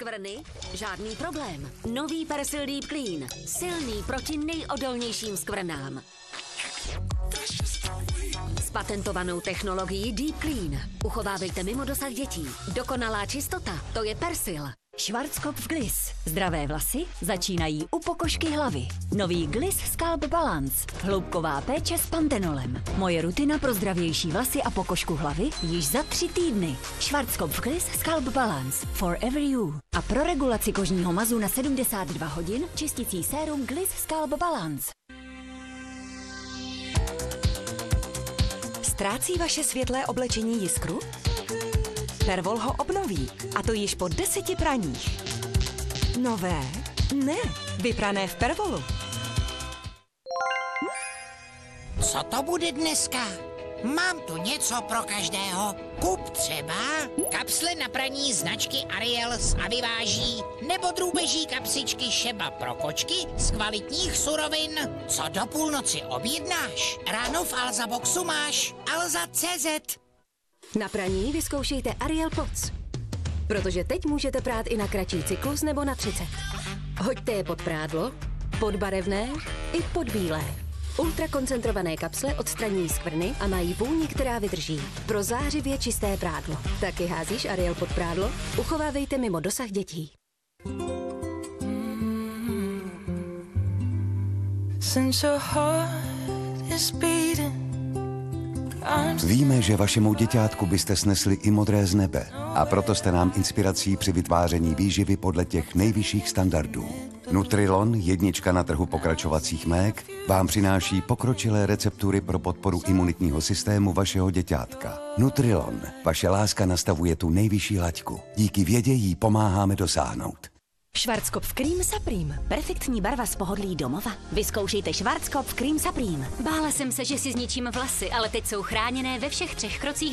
Skvrny? Žádný problém. Nový Persil Deep Clean. Silný proti nejodolnějším skvrnám. S patentovanou technologií Deep Clean. Uchovávejte mimo dosah dětí. Dokonalá čistota, to je Persil. Schwarzkopf Gliss. Zdravé vlasy začínají u pokožky hlavy. Nový Gliss Scalp Balance. Hloubková péče s pantenolem. Moje rutina pro zdravější vlasy a pokožku hlavy již za 3 týdny. Schwarzkopf Gliss Scalp Balance. Forever you. A pro regulaci kožního mazu na 72 hodin čistící sérum Gliss Scalp Balance. Ztrácí vaše světlé oblečení jiskru? Pervol ho obnoví, a to již po 10 praních. Nové? Ne, vyprané v Pervolu. Co to bude dneska? Mám tu něco pro každého. Kup třeba kapsle na praní značky Ariel z Aviváží nebo drůbeží kapsičky Šeba pro kočky z kvalitních surovin. Co do půlnoci objednáš, ráno v Alza Boxu máš Alza.cz. Na praní vyzkoušejte Ariel Pods, protože teď můžete prát i na kratší cyklus nebo na 30. Hoďte je pod prádlo, pod barevné i pod bílé. Ultrakoncentrované kapsle odstraňují skvrny a mají vůni, která vydrží. Pro zářivě čisté prádlo. Taky házíš Ariel pod prádlo? Uchovávejte mimo dosah dětí. Since your heart is beating, Víme, že vašemu děťátku byste snesli i modré z nebe a proto jste nám inspirací při vytváření výživy podle těch nejvyšších standardů. Nutrilon, jednička na trhu pokračovacích mlék, vám přináší pokročilé receptury pro podporu imunitního systému vašeho děťátka. Nutrilon, vaše láska nastavuje tu nejvyšší laťku. Díky vědě jí pomáháme dosáhnout. Schwarzkopf Cream Supreme. Perfektní barva z pohodlí domova. Vyzkoušejte Schwarzkopf Cream Supreme. Bála jsem se, že si zničím vlasy, ale teď jsou chráněné ve všech 3 krocích